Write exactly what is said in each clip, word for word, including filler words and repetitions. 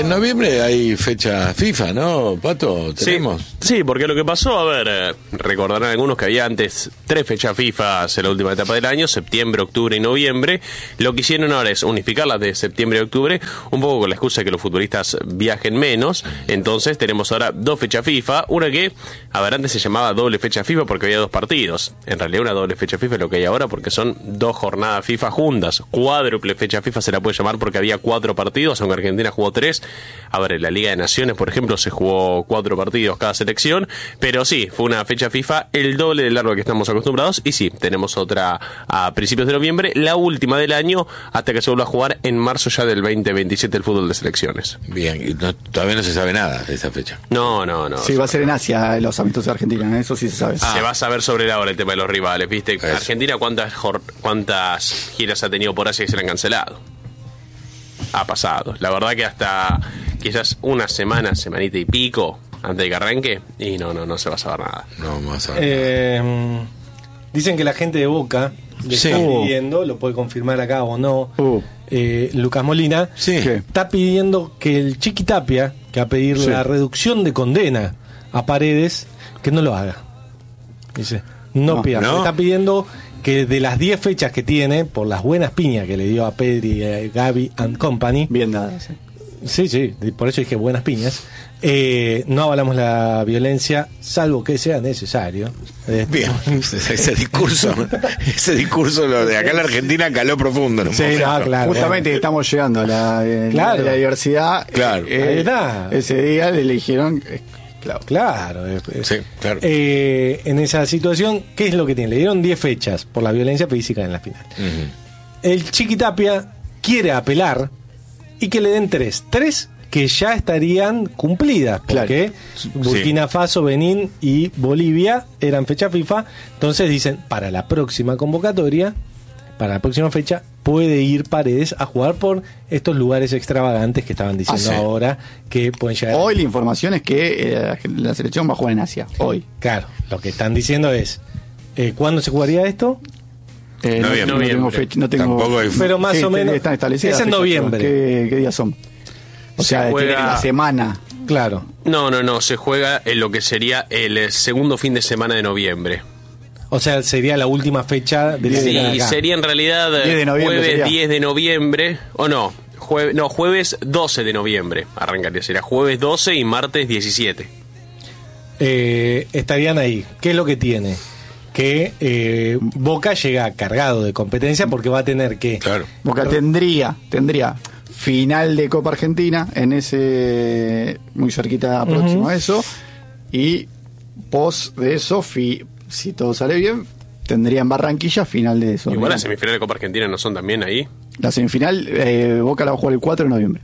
en noviembre hay fecha FIFA, ¿no, Pato? ¿Tenemos? Sí, sí, porque lo que pasó, a ver, eh, recordarán algunos que había antes tres fechas FIFA en la última etapa del año, septiembre, octubre y noviembre. Lo que hicieron ahora es unificarlas de septiembre y octubre, un poco con la excusa de que los futbolistas viajen menos. Entonces tenemos ahora dos fechas FIFA, una que, a ver, antes se llamaba doble fecha FIFA porque había dos partidos. En realidad una doble fecha FIFA es lo que hay ahora porque son dos jornadas FIFA juntas. Cuádruple fecha FIFA se la puede llamar porque había cuatro partidos, aunque Argentina jugó tres. A ver, en la Liga de Naciones, por ejemplo, se jugó cuatro partidos cada selección, pero sí, fue una fecha FIFA el doble de largo que estamos acostumbrados, y sí, tenemos otra a principios de noviembre, la última del año, hasta que se vuelva a jugar en marzo ya del veinte veintisiete el fútbol de selecciones. Bien, y no, todavía no se sabe nada de esa fecha. No, no, no. Sí, va a ser en Asia los amistosos de Argentina, eso sí se sabe. Ah. Se va a saber sobre la hora el tema de los rivales, ¿viste? Eso. Argentina, ¿cuántas, jor- ¿cuántas giras ha tenido por Asia y se le han cancelado? Ha pasado. La verdad que hasta quizás una semana, semanita y pico antes de que arranque, y no, no, no se va a saber nada. No vamos a saber Eh, dicen que la gente de Boca le Sí. está pidiendo, lo puede confirmar acá o no, Uh. eh, Lucas Molina, Sí. ¿Qué? está pidiendo que el Chiqui Tapia, que va a pedir Sí. la reducción de condena a Paredes, que no lo haga. Dice, no, No. pida. ¿No? Está pidiendo que de las diez fechas que tiene, por las buenas piñas que le dio a Pedri, eh, Gaby and Company, Bien dada, sí. sí, sí, por eso dije buenas piñas, eh, no avalamos la violencia, salvo que sea necesario. Eh, Bien, ese discurso, ese discurso lo de acá en la Argentina caló profundo, ¿no? Sí, no, claro. Justamente estamos llegando a la, eh, Claro. la diversidad. Claro. Eh, Ahí está. Ese día le eligieron. eh, claro. Claro. eh, eh, Sí, claro. eh, en esa situación, ¿qué es lo que tiene? Le dieron diez fechas por la violencia física en la final. Ujú. El Chiqui Tapia quiere apelar y que le den tres. Tres que ya estarían cumplidas, porque Burkina Faso, Benín y Bolivia eran fecha FIFA. Entonces dicen, para la próxima convocatoria, para la próxima fecha, puede ir Paredes a jugar por estos lugares extravagantes que estaban diciendo Ah, sí. ahora que pueden llegar. Hoy la información es que eh, la selección va a jugar en Asia. Hoy. Claro, lo que están diciendo es, eh, ¿cuándo se jugaría esto? Eh, no, Noviembre. no tengo fecha. No tengo, Tampoco hay- Pero más Sí, o menos están establecidas es en fechas, noviembre. pero ¿Qué, qué días son? O Se sea, juega- tiene la semana. Claro. No, no, no, se juega en lo que sería el eh, segundo fin de semana de noviembre. O sea, sería la última fecha de la Sí, liga de acá. sería en realidad eh, diez de noviembre jueves sería. diez de noviembre, o no, jueves, no, jueves doce de noviembre, arrancaría, sería jueves doce y martes diecisiete. Eh, estarían ahí. ¿Qué es lo que tiene? Que eh, Boca llega cargado de competencia porque va a tener que... Claro. Boca tendría, tendría final de Copa Argentina en ese muy cerquita próximo Ujú. a eso, y post de eso, fi- si todo sale bien, tendría en Barranquilla final de eso. Igual las semifinales de Copa Argentina no son también ahí. La semifinal, eh, Boca la va a jugar el cuatro de noviembre.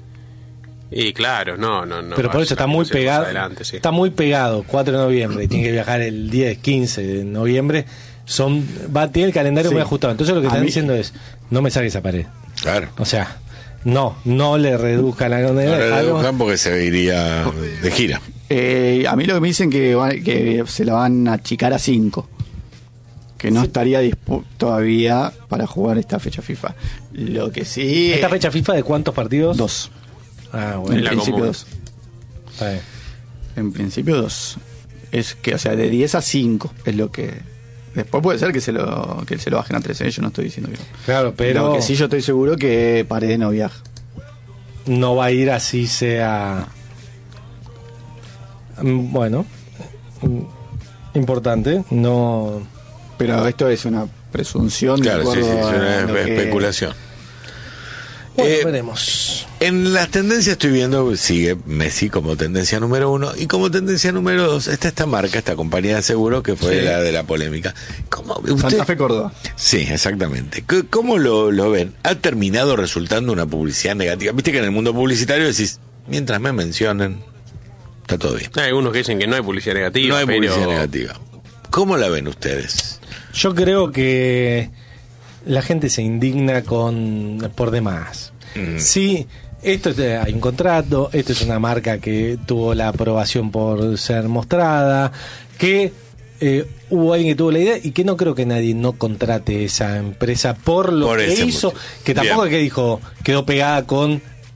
Y claro, no, no, no. pero por va, eso está la muy cosa más pegado. adelante, sí. Está muy pegado, cuatro de noviembre, y tiene que viajar el diez, quince de noviembre. Son, va a tener el calendario Sí. muy ajustado. Entonces lo que A están mí- diciendo es, no me saques esa pared. Claro. O sea, no, no le reduzcan la condena. Ahora algo- reduzcan porque se iría de gira. Eh, a mí lo que me dicen que, va- que se la van a achicar a cinco. Que no estaría dispu- todavía para jugar esta fecha FIFA. Lo que sí. ¿Esta fecha FIFA de cuántos partidos? Dos. Ah, En bueno. la principio común. dos. Está bien. En principio dos. Es que, o sea, de diez a cinco es lo que. Después puede ser que se lo, que se lo bajen a trece, yo no estoy diciendo que no. Claro, pero Lo que sí yo estoy seguro que Paredes no viaja. no va a ir así sea. Mm, Bueno, mm, importante, no. Pero esto es una presunción de Claro, sí, sí, acuerdo es a una lo que- especulación. Bueno, Eh, veremos. En las tendencias estoy viendo, sigue Messi como tendencia número uno, y como tendencia número dos está esta marca, esta compañía de seguro que fue Sí. la de la polémica. ¿Cómo usted? Santa Fe Córdoba. Sí, exactamente. C- ¿Cómo lo, lo ven? ¿Ha terminado resultando una publicidad negativa? Viste que en el mundo publicitario decís, mientras me mencionen, está todo bien. Hay algunos que dicen que no hay publicidad negativa. No hay pero... publicidad negativa. ¿Cómo la ven ustedes? Yo creo que la gente se indigna con por demás. Mm. Sí, esto es, hay un contrato, esto es una marca que tuvo la aprobación por ser mostrada, que eh, hubo alguien que tuvo la idea y que no creo que nadie no contrate esa empresa por lo Por que ese hizo, motivo. que tampoco Bien. es que dijo, quedó pegada con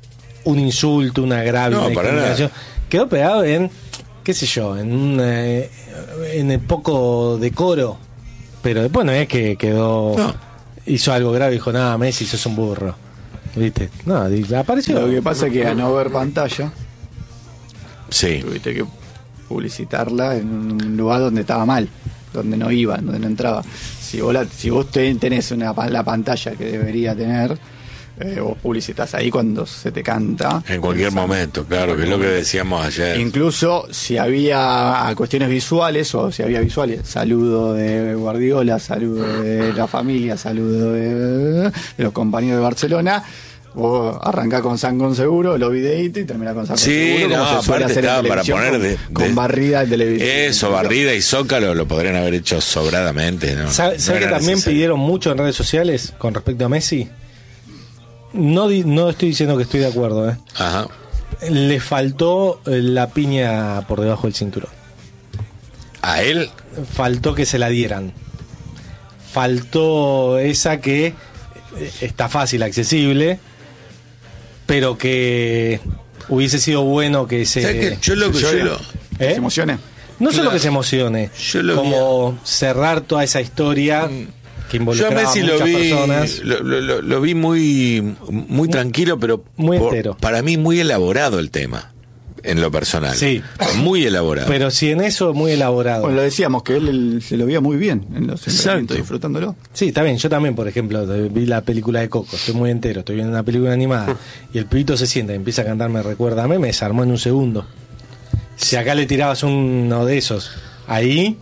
un insulto, un agravio, No, una para discriminación. Quedó pegado en, qué sé yo, en, un, eh, en el poco decoro. Pero después no es que quedó, No. hizo algo grave y dijo, nada, Messi, sos un burro. ¿Viste? No, y apareció. Lo que pasa es que a no ver pantalla, Sí. tuviste que publicitarla en un lugar donde estaba mal, donde no iba, donde no entraba. Si vos, la, si vos te- tenés una, pa- la pantalla que debería tener, eh, vos publicitas ahí cuando se te canta. En cualquier momento, claro, que es lo que decíamos ayer. Incluso si había cuestiones visuales o si había visuales, saludo de Guardiola, saludo de la familia, saludo de, de los compañeros de Barcelona, vos arrancás con San con seguro, los videitos y terminás con San con Sí, seguro, no, como se suele aparte hacer en estaba para televisión poner con, de- con de- barrida de televisión. Eso, barrida y zócalo lo podrían haber hecho sobradamente, ¿no? ¿Sabe, No sabe que era también necesario. pidieron mucho en redes sociales con respecto a Messi? No, di- no estoy diciendo que estoy de acuerdo, ¿eh? Ajá. Le faltó eh, la piña por debajo del cinturón. A él, Faltó que se la dieran. Faltó esa que eh, está fácil, accesible, pero que hubiese sido bueno que se... ¿sabes qué? Yo lo que yo llora. lo, ¿Eh? ¿Se emocione? No solo Claro. que se emocione, Yo lo como cerrar toda esa historia que yo a involucraba a Messi lo muchas vi, personas. lo, lo- lo- lo vi muy, muy tranquilo, pero muy por- entero. para mí muy elaborado el tema, en lo personal. Sí. Muy elaborado. Pero si en eso muy elaborado. Bueno, lo decíamos que él, él se lo veía muy bien en los entrenamientos, Exacto. disfrutándolo. Sí, está bien. Yo también, por ejemplo, vi la película de Coco. Estoy muy entero. Estoy viendo una película animada. Y el pibito se sienta y empieza a cantarme Recuérdame. Me desarmó en un segundo. Si acá le tirabas uno de esos, ahí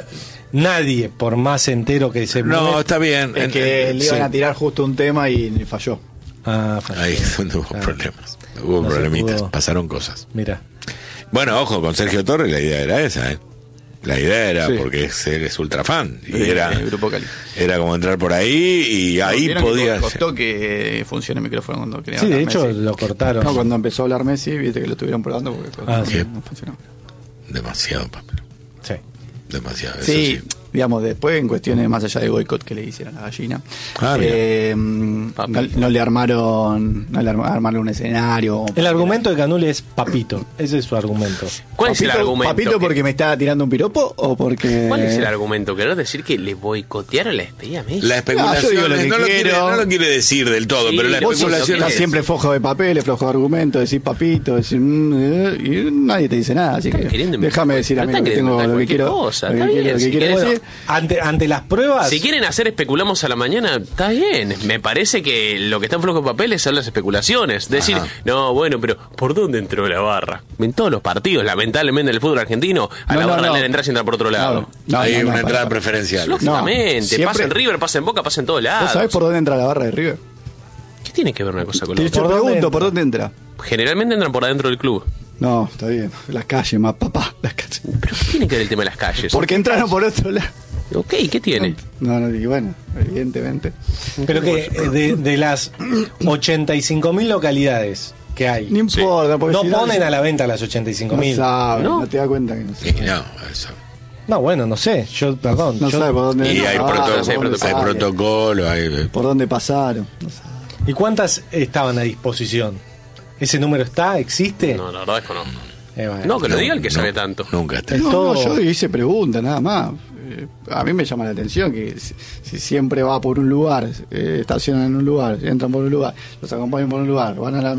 nadie, por más entero que se... No, está bien. Es En- que en- le iban sí. a tirar justo un tema y falló. Ah, falló. Ahí es donde hubo Claro. problemas. Hubo No se problemitas, pudo. pasaron cosas. Mira. Bueno, ojo, con Sergio Torres la idea era esa, ¿eh? La idea era, Sí. porque es, él es ultra fan. Y Eh, era, eh, Grupo Cali. era como entrar por ahí y ahí ¿Vieron que podía... costó que funcione el micrófono cuando quería Sí, de hablar hecho Messi? lo cortaron. No, cuando empezó a hablar Messi, viste que lo estuvieron probando porque Ah, no, sí. no funcionó. Demasiado, papel. Sí. Demasiado. eso Sí, sí. digamos, después en cuestiones más allá de boicot que le hicieron a la gallina, Ah, mira. eh, no, no le armaron, no le arma- armaron un escenario. El argumento de Canuli es papito. Ese es su argumento. ¿Cuál es el Papito- argumento? ¿Papito que- porque me está tirando un piropo o porque...? ¿Cuál es el argumento? ¿Querés decir que le boicotearon la despedida a Messi? La especulación, No, yo digo lo que no, lo quiere, quiero. no lo quiere decir del todo, Sí, pero la vos sos- especulación... lo Estás que siempre flojo de papeles, flojo de argumentos, decís papito, decís, mm, eh, y nadie te dice nada, así que Están queriendo déjame decir a inventar- mí están lo que queriendo tengo, lo que inventar quiero, cualquier cosa, lo que está quiero, bien, lo que si quiero querés- decir. Ante, ante las pruebas... Si quieren hacer especulamos a la mañana, está bien. Me parece que lo que está en flojo de papeles son las especulaciones. Decir, Ajá. no, bueno, pero ¿por dónde entró la barra? En todos los partidos, lamentablemente en el fútbol argentino, a No, la no, barra no. le entra y entra por otro lado. No, Hay no, no, una para, entrada para. preferencial. Lógicamente, No, siempre- pasa en River, pasa en Boca, pasa en todos lados. ¿Vos sabés por dónde entra la barra de River? ¿Qué tiene que ver una cosa con Te, la te otra? ¿Por dónde pregunto, entra? ¿por dónde entra? Generalmente entran por adentro del club. No, está bien, las calles, más papá, las calles. ¿Pero qué tiene que ver el tema de las calles? Porque entraron por otro lado. Ok, ¿qué tiene? No, no, y bueno, evidentemente. Pero que eh, de, de las ochenta y cinco mil localidades que hay, No importa, porque no si ponen a la venta las ochenta y cinco no mil. sabe, ¿No? no te das cuenta que no Sí, sabe. no, eso. No, bueno, no sé. Yo, perdón. No yo- sabe por dónde Y entra hay, la proto- barra, sí, hay por dónde hay sale, protocolo, hay... por dónde pasaron. No sabe. ¿Y cuántas estaban a disposición? ¿Ese número está? ¿Existe? No, la verdad desconozco. Eh, bueno. No, que lo diga el que no, sabe tanto. Nunca está. Es No, todo- no, yo hice preguntas, nada más. Eh, A mí me llama la atención que si, si siempre va por un lugar, eh, estacionan en un lugar, entran por un lugar, los acompañan por un lugar, van a la,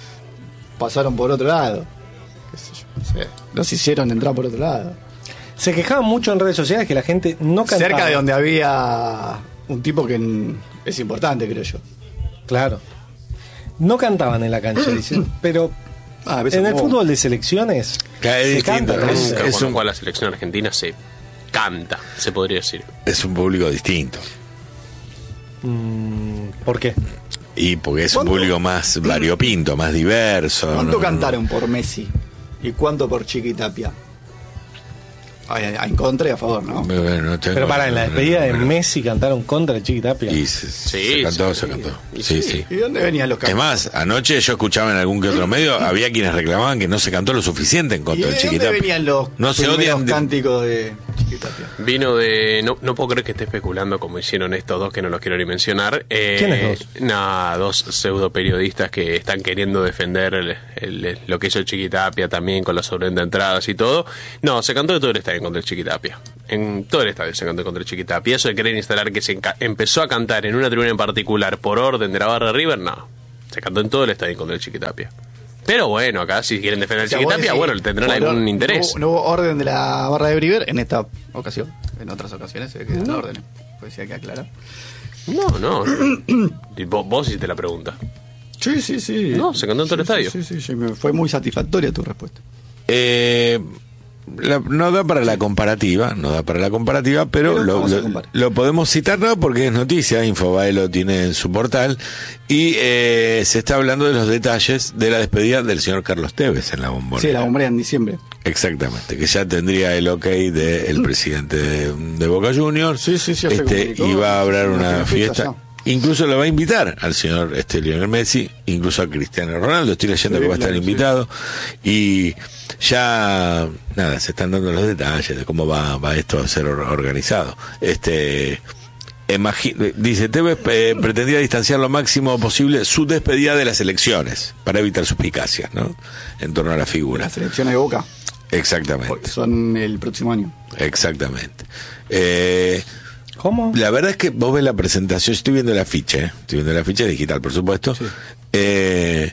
pasaron por otro lado. Qué sé yo, no sé. Los hicieron entrar por otro lado. Se quejaban mucho en redes sociales que la gente no cantaba. Cerca de donde había un tipo que en- es importante, creo yo. Claro. No cantaban en la cancha, dicen. Pero Ah, a veces en el como- fútbol de selecciones Claro, es se distinto, canta. ¿no? ¿no? Es- Nunca es cuando un- juega la selección argentina se canta, se podría decir. Es un público distinto. Mm, ¿Por qué? Y porque es un ¿Cuánto? público más variopinto, más diverso. ¿Cuánto no- no- cantaron por Messi? ¿Y cuánto por Chiquitapia? A, a- en contra y a favor, ¿no? Bueno, no tengo- Pero para, en la no, no, despedida de no, Messi cantaron contra el Chiquitapia. Y se, Sí, se cantó, sí. se cantó. Y Sí, sí. sí. ¿Y dónde venían los Es cantos? más, anoche yo escuchaba en algún que otro medio, había quienes reclamaban que no se cantó lo suficiente en ¿Y contra de del dónde Chiquitapia. venían los No se primeros odian de- cánticos de, Chiquitapia. Vino de... No, no puedo creer que esté especulando como hicieron estos dos que no los quiero ni mencionar. Eh, ¿Quiénes dos? Nah, dos pseudo periodistas que están queriendo defender el, el- lo que hizo el Chiquitapia también con la sobreventa de entradas y todo. No, se cantó de todo el estadio contra el Chiquitapia. En todo el estadio se cantó contra el Chiquitapia. Eso de querer instalar que se enca- empezó a cantar en una tribuna en particular por orden de la barra de River, no. Se cantó en todo el estadio contra el Chiquitapia. Pero bueno, acá si quieren defender al O sea, vos Chiquitapia, decís, bueno, tendrán por algún or- interés. No, no hubo orden de la barra de River en esta ocasión. En otras ocasiones se quedan órdenes. Pues sí hay que aclarar. No, no. Y vos, vos hiciste la pregunta. Sí, sí, sí. No, se cantó en todo el Sí, estadio. Sí, sí, sí, me- fue muy satisfactoria tu respuesta. Eh, la- no da para la comparativa, no da para la comparativa, pero, Pero lo, vamos a lo- comparar. lo podemos citar, ¿no? Porque es noticia, Infobae lo tiene en su portal, y eh, se está hablando de los detalles de la despedida del señor Carlos Tevez en la Bombonera. Sí, la bombonera en diciembre. Exactamente, que ya tendría el ok del presidente de, de Boca Juniors. Sí, sí, sí, ya se este, comunicó. y va a haber No una tiene fecha fiesta. ya. Incluso lo va a invitar al señor este, Lionel Messi, incluso a Cristiano Ronaldo. Estoy leyendo Sí, que va a estar claro, sí. invitado. Y ya, nada, se están dando los detalles de cómo va, va esto a ser or- organizado. Este. Imagi- dice, Tevez eh, pretendía distanciar lo máximo posible su despedida de las elecciones para evitar suspicacias, ¿no? En torno a la figura. Las selecciones de Boca. Exactamente. Porque son el próximo año. Exactamente. Eh, ¿Cómo? la verdad es que vos ves la presentación, estoy viendo el afiche, ¿eh? Estoy viendo el afiche digital, por supuesto. Eh,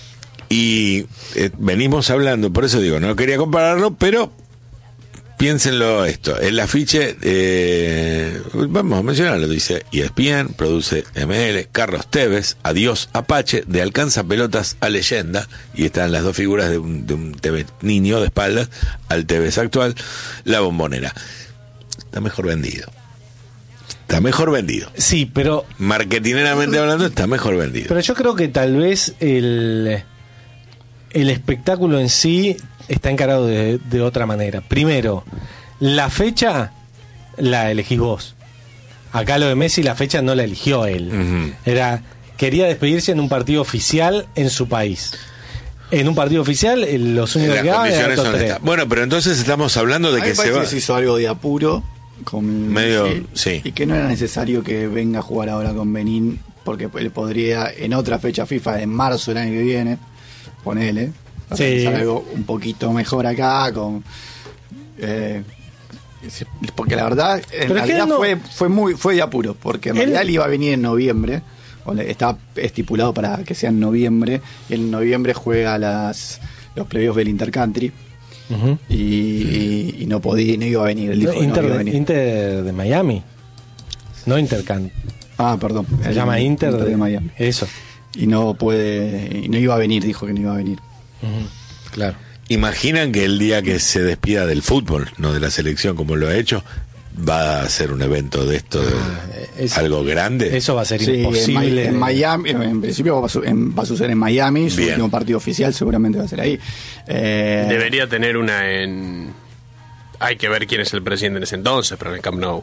y eh, venimos hablando, por eso digo, no quería compararlo, pero piénsenlo esto. El afiche, eh, vamos a mencionarlo, dice E S P N, produce M L, Carlos Tevez, Adiós Apache, de Alcanza Pelotas a Leyenda, y están las dos figuras de un, de un Tevez niño de espaldas al Tevez actual, la Bombonera. Está mejor vendido. Está mejor vendido. Sí, pero Marketineramente hablando, está mejor vendido. Pero yo creo que tal vez el, el espectáculo en sí está encarado de, de otra manera. Primero, la fecha la elegís vos. Acá lo de Messi, la fecha no la eligió él. Ujú. Era, quería despedirse en un partido oficial en su país. En un partido oficial, eh, los únicos Las que quedaban eran condiciones estos son tres. estas. Bueno, pero entonces estamos hablando de A mí que me se parece va. que se hizo algo de apuro. Con, Medio, sí. Y que no era necesario que venga a jugar ahora con Benín, porque él podría, en otra fecha FIFA, en marzo del año que viene, ponele, para Sí. pensar algo un poquito mejor acá, con eh, porque la verdad, en Pero es que realidad él no- fue, fue muy fue de apuro, porque en Él- realidad él iba a venir en noviembre, o le- está estipulado para que sea en noviembre, y en noviembre juega las los playoffs del Intercountry. Ujú. Y, y- y no podía, no iba a venir. Él dijo que no Inter, iba a de, venir. Inter de Miami. No Intercan. Ah, perdón. Se El llama Inter, de, de, Miami. Eso. Y no puede, y no iba a venir, dijo que no iba a venir. Ujú. Claro. Imaginan que el día que se despida del fútbol, no de la selección como lo ha hecho, va a ser un evento de esto, de- es- algo grande. Eso va a ser Sí, en, Ma- imposible. en Miami, en principio va a, su- en- va a suceder en Miami, su Bien. último partido oficial seguramente va a ser ahí. Eh, Debería tener una en... Hay que ver quién es el presidente en ese entonces, pero en el Camp Nou.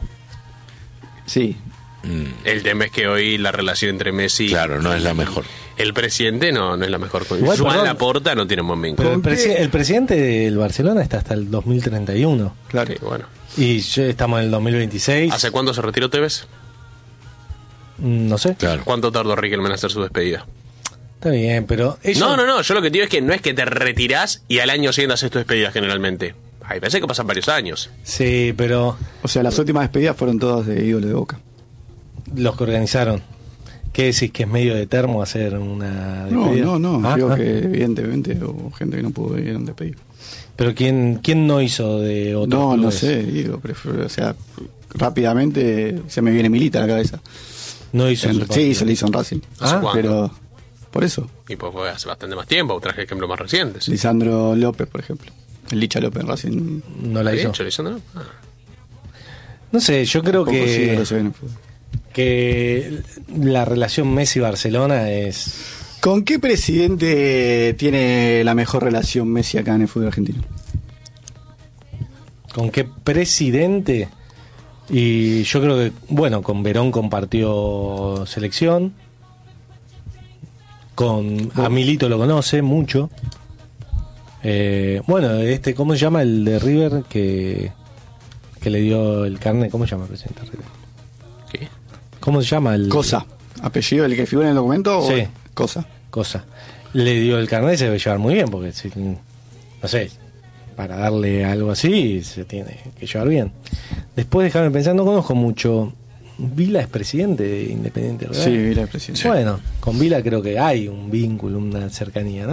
Sí, El tema es que hoy la relación entre Messi... Claro, no es la y mejor. El presidente no, no es la mejor. Igual, Joan perdón. Laporta no tiene un buen vínculo. Pero el, ¿Con presi- qué? el presidente del Barcelona está hasta el dos mil treinta y uno. claro. Sí, bueno. Y ya estamos en el dos mil veintiséis. ¿Hace cuándo se retiró Tevez? Mm, No sé. Claro. ¿Cuánto tardó Riquelme en hacer su despedida? Está bien, pero ellos... No, no, no. Yo lo que te digo es que no es que te retirás y al año siguiente haces tu despedida generalmente. Hay veces que pasan varios años. Sí, pero O sea, las últimas despedidas fueron todas de ídolo de Boca. los que organizaron. ¿Qué decís? ¿Que es medio de termo hacer una No, despedida? no, no. Ah, Digo ah. que evidentemente hubo gente que no pudo ir a un despedido. Pero ¿quién, ¿quién no hizo de otros No, no clubes? sé, digo, prefiero- o sea, rápidamente se me viene Milita a la cabeza. No hizo En- su sí, partido. se le hizo en Racing. ¿Hace Ah, cuánto? Pero, por eso, Y pues fue hace bastante más tiempo. Traje ejemplos más recientes. Lisandro López, por ejemplo. El Licha López en Racing. No la hizo. ¿Bien, Lisandro? Ah. No sé, yo creo Pocos que, ídolos se ven en fútbol. que la relación Messi-Barcelona es... ¿Con qué presidente tiene la mejor relación Messi acá en el fútbol argentino? ¿Con qué presidente? Y yo creo que, bueno, con Verón compartió selección. Con a Milito lo conoce mucho. Eh, bueno, este, ¿cómo se llama el de River que, que le dio el carnet. ¿Cómo se llama el presidente River? ¿Qué? ¿Cómo se llama? El, Cosa. ¿Apellido el que figura en el documento? O Sí. Cosa. Cosa. Le dio el carnet y se debe llevar muy bien, porque si, no sé, para darle algo así se tiene que llevar bien. Después, déjame pensar, no conozco mucho. Vila es presidente de Independiente, ¿verdad? Sí, Vila es presidente. Bueno, con Vila creo que hay un vínculo, una cercanía, ¿no?